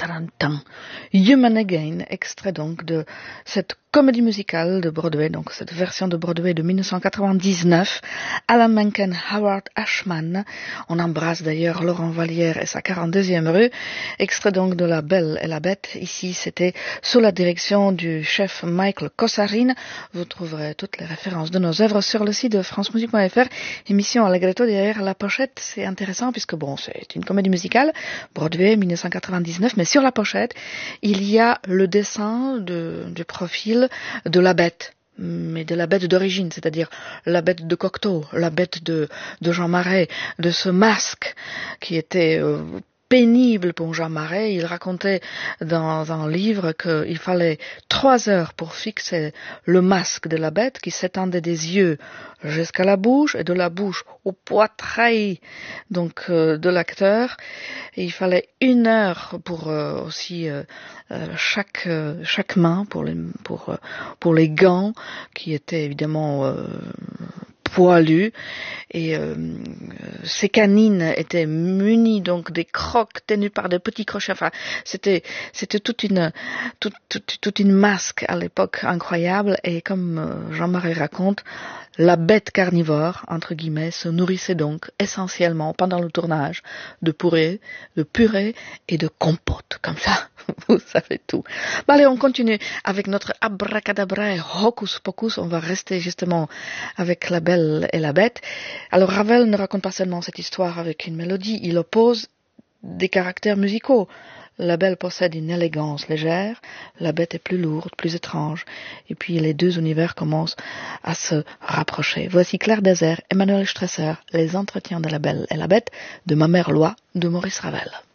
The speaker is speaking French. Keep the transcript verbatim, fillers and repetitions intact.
tarantan. Human Again, extrait donc de cette comédie musicale de Broadway, donc cette version de Broadway de dix-neuf cent quatre-vingt-dix-neuf, Alan Menken, Howard Ashman. On embrasse d'ailleurs Laurent Vallière et sa quarante-deuxième rue. Extrait donc de La Belle et la Bête. Ici, c'était sous la direction du chef Michael Kossarine. Vous trouverez toutes les références de nos œuvres sur le site de france musique point f r. Émission Allegretto derrière la pochette. C'est intéressant puisque bon, c'est une comédie musicale, Broadway dix-neuf cent quatre-vingt-dix-neuf, mais sur la pochette, il y a le dessin de, du profil de la bête, mais de la bête d'origine, c'est-à-dire la bête de Cocteau, la bête de, de Jean Marais, de ce masque qui était euh, pénible pour Jean Marais. Il racontait dans un livre qu'il fallait trois heures pour fixer le masque de la bête qui s'étendait des yeux jusqu'à la bouche et de la bouche au poitrail donc euh, de l'acteur. Et il fallait une heure pour euh, aussi euh, euh, chaque euh, chaque main pour les pour euh, pour les gants qui étaient évidemment euh, poilus, et euh, ses canines étaient munies donc des crocs tenus par des petits crochets. Enfin, c'était c'était toute une toute toute, toute une masque à l'époque incroyable. Et comme euh, Jean-Marie raconte, la bête carnivore entre guillemets se nourrissait donc essentiellement pendant le tournage de purée, de purée et de compote. Comme ça, vous savez tout. Bon, allez, on continue avec notre abracadabra et hocus pocus. On va rester justement avec La Belle et la Bête. Alors Ravel ne raconte pas seulement cette histoire avec une mélodie, il oppose des caractères musicaux. La Belle possède une élégance légère, la Bête est plus lourde, plus étrange, et puis les deux univers commencent à se rapprocher. Voici Claire Désert, Emmanuel Stresser, Les Entretiens de La Belle et la Bête, de Ma Mère Loi, de Maurice Ravel.